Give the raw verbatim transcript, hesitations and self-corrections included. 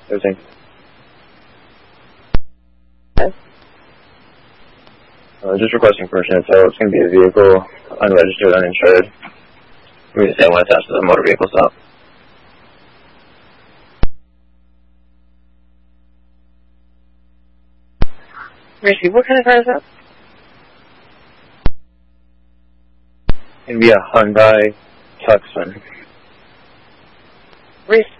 Everything. Yes. Uh, just requesting permission to tow. It's going to be a vehicle, unregistered, uninsured. We just say one attached to the motor vehicle stop. Ricky, what kind of car is that? It's going to be a Hyundai Tucson. Reese,